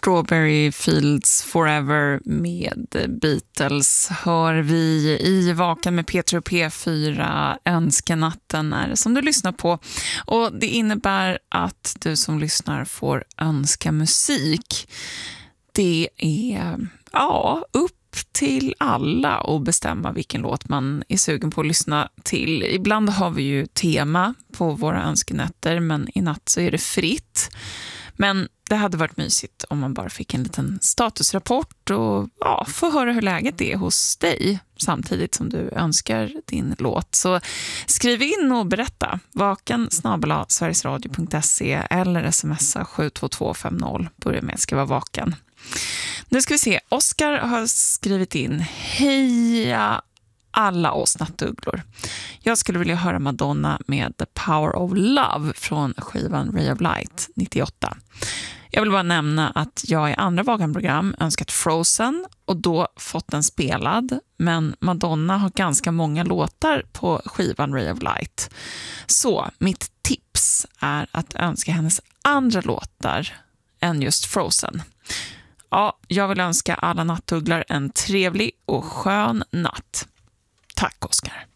Strawberry Fields Forever med Beatles hör vi i Vaken med Peter och P4. Önskenatten är det som du lyssnar på. Och det innebär att du som lyssnar får önska musik. Det är upp till alla och bestämma vilken låt man är sugen på att lyssna till. Ibland har vi ju tema på våra önskenätter, men i natt så är det fritt. Men det hade varit mysigt om man bara fick en liten statusrapport och få höra hur läget är hos dig samtidigt som du önskar din låt. Så skriv in och berätta. vaken@sverigesradio.se eller smsa 72250. Börja med att skriva vaken. Nu ska vi se. Oskar har skrivit in: heja alla oss nattugglor. Jag skulle vilja höra Madonna med The Power of Love från skivan Ray of Light 98. Jag vill bara nämna att jag i andra vakenprogram önskat Frozen och då fått den spelad. Men Madonna har ganska många låtar på skivan Ray of Light. Så mitt tips är att önska hennes andra låtar än just Frozen. Ja, jag vill önska alla nattugglar en trevlig och skön natt. Tack, Oskar.